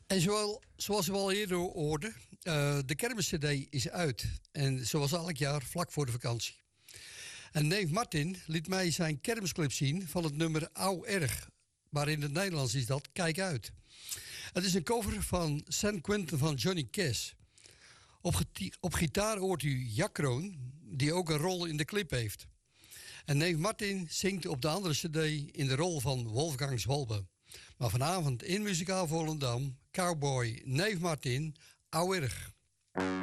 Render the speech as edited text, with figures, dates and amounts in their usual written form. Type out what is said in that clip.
En zoals we al eerder hoorden, de kermis-cd is uit. En zoals elk jaar vlak voor de vakantie. En neef Martin liet mij zijn kermisclip zien van het nummer Ouw Erg. Maar in het Nederlands is dat Kijk Uit. Het is een cover van San Quentin van Johnny Cash. Op gitaar hoort u Jack Kroon, die ook een rol in de clip heeft. En neef Martin zingt op de andere cd in de rol van Wolfgang Zwalbe. Maar vanavond in Muzikaal Volendam, Cowboy neef Martin, Ouw Erg.